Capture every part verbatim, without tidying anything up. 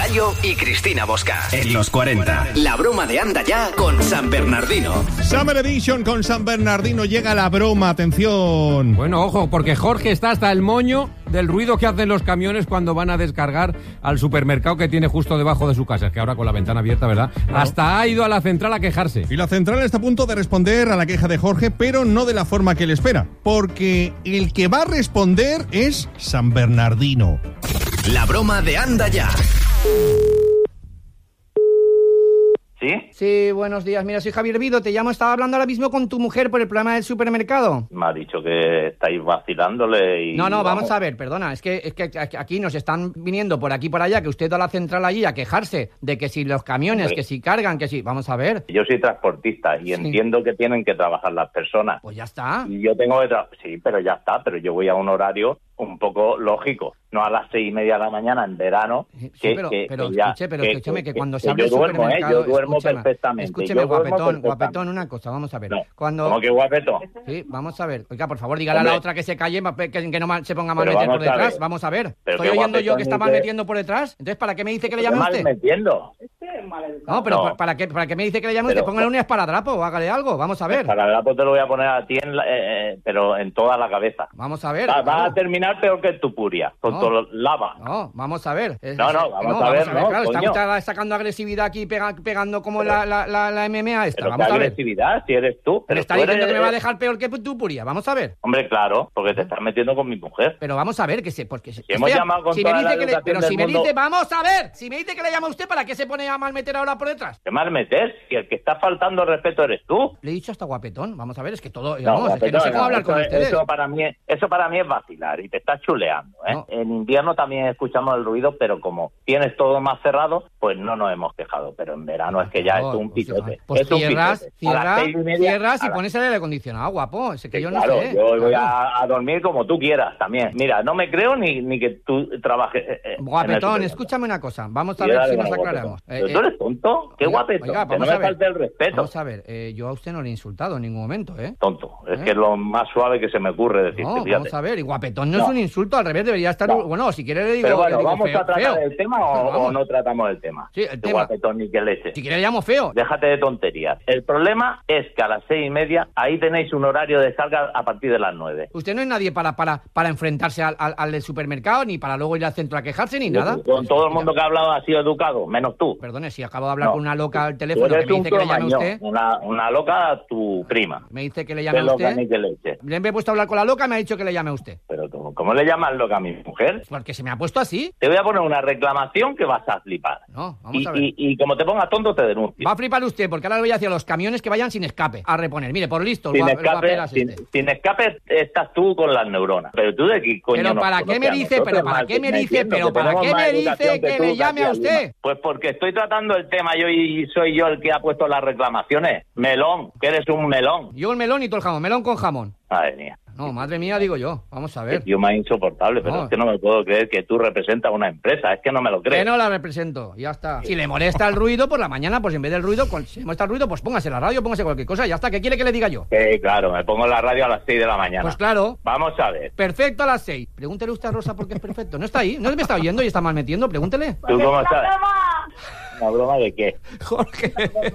Gallo y Cristina Bosca. En los cuarenta. La broma de Anda Ya con San Bernardino. Summer Edition con San Bernardino. Llega la broma, atención. Bueno, ojo, porque Jorge está hasta el moño del ruido que hacen los camiones cuando van a descargar al supermercado que tiene justo debajo de su casa. Es que ahora con la ventana abierta, ¿verdad? Claro. Hasta ha ido a la central a quejarse. Y la central está a punto de responder a la queja de Jorge, pero no de la forma que él espera. Porque el que va a responder es San Bernardino. La broma de Anda Ya. ¿Sí? Sí, buenos días. Mira, soy Javier Vido. Te llamo, estaba hablando ahora mismo con tu mujer por el problema del supermercado. Me ha dicho que estáis vacilándole y... No, no, vamos, vamos a ver, perdona. Es que, es que aquí nos están viniendo por aquí y por allá, que usted va a la central allí a quejarse de que si los camiones, sí. que si cargan, que si... Vamos a ver. Yo soy transportista y sí. entiendo que tienen que trabajar las personas. Pues ya está. Y yo tengo que... Tra- sí, pero ya está. Pero yo voy a un horario un poco lógico. No a las seis y media de la mañana en verano. Sí, que, pero, que, pero que ya, escuche, pero que, escúcheme que, que cuando que se abre el duermo, supermercado... ¿eh? Yo duermo escúcheme, perfectamente. Escúcheme, yo guapetón, perfectamente. guapetón, una cosa, vamos a ver. No, cuando... ¿Cómo que guapetón? Sí, vamos a ver. Oiga, por favor, dígale Hombre. a la otra que se calle, que, que no se ponga mal Pero meter por vamos a detrás. ver. Vamos a ver. Pero Estoy qué oyendo yo que guapetón está mal dice- metiendo por detrás. Entonces, ¿para qué me dice que le llame a Mal usted? metiendo. No, pero No. ¿para qué, ¿para qué me dice que le llame a Pero- usted? Póngale un esparadrapo o hágale algo. Vamos a ver. Para el rato te lo voy a poner a ti, en la- eh, eh, pero en toda la cabeza. Vamos a ver. Va, claro. va a terminar peor que tu puria, con No. todo lava. No, vamos a ver. Es- No, no, es- vamos a ver, no, Claro, está coño. usted sacando agresividad aquí, pega- pegando como Pero- la, la, la, la M M A esta. Pero Vamos qué a ver. agresividad, si eres tú. Me Pero está tú eres- diciendo que me va a dejar peor que tu puria. Vamos a ver. Hombre, claro, porque te estás metiendo con mi mujer. Pero vamos a ver que se... Porque se Si hemos estoy a- llamado con si me toda la dice que le, educación Pero del si me mundo- dice... Vamos a ver. Si me dice que le llama a usted, ¿para qué se pone a malmeter ahora por detrás? ¿Qué mal meter? Si el que está faltando el respeto eres tú. Le he dicho hasta guapetón. Vamos a ver, es que todo... No, vamos, es que no sé guapetón, cómo hablar eso, con ustedes. Eso para, mí, eso para mí es vacilar y te estás chuleando, ¿eh? No. En invierno también escuchamos el ruido, pero como tienes todo más cerrado, pues no nos hemos quejado. Pero en verano es que ya Por es un favor, pues, pitote. Pues es un cierras, pitote. A las cierras, seis y media, cierras y a las- pones el aire acondicionado, guapo. Es que Sí, yo no claro, sé. yo voy Claro. a, a dormir como tú quieras también. Mira, no me creo ni, ni que tú trabajes. eh, eh, en el Guapetón, supermercado. escúchame una cosa. Vamos a Sí, ver dale, si nos bueno, aclaramos. guapetón. Eh, ¿Pero tú eh, eres tonto? ¿Qué oiga, guapetón? oiga, que no vamos me a ver. falte el respeto. Vamos a ver, eh, yo a usted no le he insultado en ningún momento, ¿eh? Tonto. Es ¿Eh? que es lo más suave que se me ocurre decirte. No, fíjate. vamos a ver, y guapetón no, No. es un insulto, al revés, debería estar... No. Bueno, si quiere le digo, Pero le bueno, digo ¿vamos feo, a tratar feo. el tema o, Vamos. o no tratamos el tema? Sí, el De tema. guapetón ni que leche. Si quiere le llamo feo. Déjate de tonterías. El problema es que a las seis y media ahí tenéis un horario de descarga a partir de las nueve. Usted no es nadie para, para, para enfrentarse al, al, al del supermercado, ni para luego ir al centro a quejarse, ni nada. Con todo el mundo que ha hablado ha sido educado, menos tú. Perdone, si acabo de hablar No. con una loca al Tú teléfono eres que me un dice que le llame a cromañón, usted. Una, una loca, tu prima. Me dice que le llame Que a loca usted. ni que leche. Le he puesto a hablar con la loca y me ha dicho que le llame a usted. Pero ¿cómo, cómo le llamas loca a mi mujer? Porque se me ha puesto así. Te voy a poner una reclamación que vas a flipar. No, vamos Y, a ver. y, y como te pongas tonto, te denuncio. Va a flipar usted, porque ahora le voy a decir a los camiones que vayan sin escape a reponer. Mire, por listo, el Sin gua- el escape, guaperas sin, este. sin escape estás tú con las neuronas. Pero tú de qué coño Pero nos ¿para qué conoces me a dice? nosotros, Pero ¿para mal qué que me me dice? entiendo, Pero que ¿para tenemos qué más me educación dice que tú, le llame a García usted? Lima. Pues porque estoy tratando el tema yo y soy yo el que ha puesto las reclamaciones. Melón, que eres un melón. Yo el melón y todo el jamón, melón con jamón. Madre mía. No, madre mía, digo yo. Vamos a Qué ver. tío más insoportable, pero No. es que no me puedo creer que tú representas una empresa. Es que no me lo Que creo. no la represento, ya está. Si le molesta el ruido, por la mañana, pues en vez del ruido, con- si le molesta el ruido, pues póngase la radio, póngase cualquier cosa, ya está. ¿Qué quiere que le diga yo? Que claro, me pongo en la radio a las seis de la mañana. Pues claro. Vamos a ver. Perfecto a las seis. Pregúntele usted a Rosa por qué es perfecto. ¿No está ahí? ¿No me está oyendo y está mal metiendo? Pregúntele. ¿Tú cómo estás? ¿Una broma de qué? Jorge.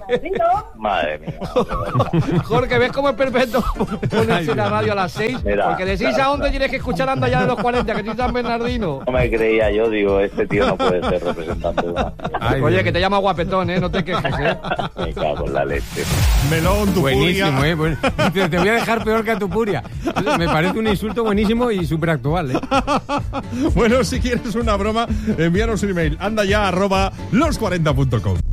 Madre mía. Jorge, ¿ves cómo es perfecto ponerse la radio a las seis? Mira, Porque de seis a once tienes que escuchar Anda Ya de los cuarenta, que soy San Bernardino. No me creía yo, digo, este tío no puede ser representante de una... Ay, Oye, Dios. que te llama guapetón, ¿eh? No te quejes, ¿eh? Me cago en la leche. Melón, tu Buenísimo, furia. ¿eh? Buen- Te, te voy a dejar peor que a tu puria. Me parece un insulto buenísimo y súper actual, ¿eh? Bueno, si quieres una broma, envíanos un email. Anda ya arroba los cuarenta punto com.